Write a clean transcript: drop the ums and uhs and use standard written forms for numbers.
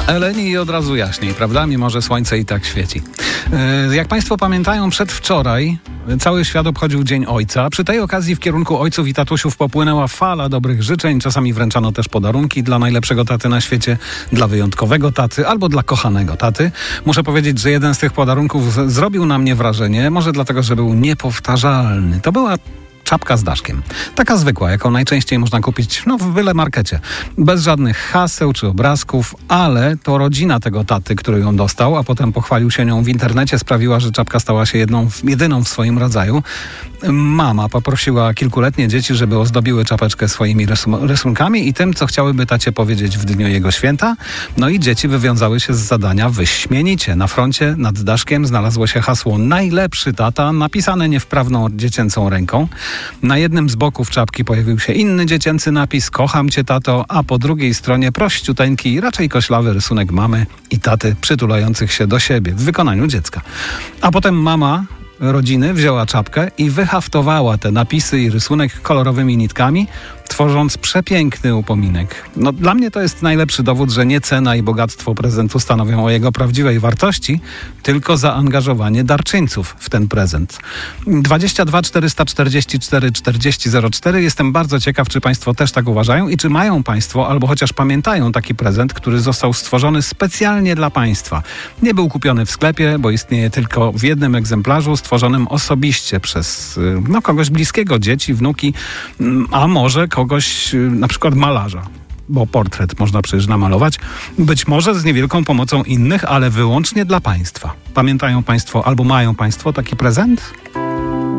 Eleni i od razu jaśniej, prawda? Mimo że słońce i tak świeci. Jak Państwo pamiętają, przedwczoraj cały świat obchodził Dzień Ojca. Przy tej okazji w kierunku ojców i tatusiów popłynęła fala dobrych życzeń. Czasami wręczano też podarunki dla najlepszego taty na świecie, dla wyjątkowego taty albo dla kochanego taty. Muszę powiedzieć, że jeden z tych podarunków zrobił na mnie wrażenie. Może dlatego, że był niepowtarzalny. To była czapka z daszkiem. Taka zwykła, jaką najczęściej można kupić w byle markecie. Bez żadnych haseł czy obrazków, ale to rodzina tego taty, który ją dostał, a potem pochwalił się nią w internecie, sprawiła, że czapka stała się jedyną w swoim rodzaju. Mama poprosiła kilkuletnie dzieci, żeby ozdobiły czapeczkę swoimi rysunkami i tym, co chciałyby tacie powiedzieć w dniu jego święta. No i dzieci wywiązały się z zadania wyśmienicie. Na froncie nad daszkiem znalazło się hasło "Najlepszy tata", napisane niewprawną dziecięcą ręką. Na jednym z boków czapki pojawił się inny dziecięcy napis "Kocham cię, tato", a po drugiej stronie prościuteńki, raczej koślawy rysunek mamy i taty przytulających się do siebie w wykonaniu dziecka. A potem mama rodziny wzięła czapkę i wyhaftowała te napisy i rysunek kolorowymi nitkami, tworząc przepiękny upominek. Dla mnie to jest najlepszy dowód, że nie cena i bogactwo prezentu stanowią o jego prawdziwej wartości, tylko zaangażowanie darczyńców w ten prezent. 22 444 4004. Jestem bardzo ciekaw, czy Państwo też tak uważają i czy mają Państwo, albo chociaż pamiętają taki prezent, który został stworzony specjalnie dla Państwa. Nie był kupiony w sklepie, bo istnieje tylko w jednym egzemplarzu, stworzonym osobiście przez kogoś bliskiego, dzieci, wnuki, a może kogoś, na przykład malarza, bo portret można przecież namalować, być może z niewielką pomocą innych, ale wyłącznie dla Państwa. Pamiętają Państwo albo mają Państwo taki prezent?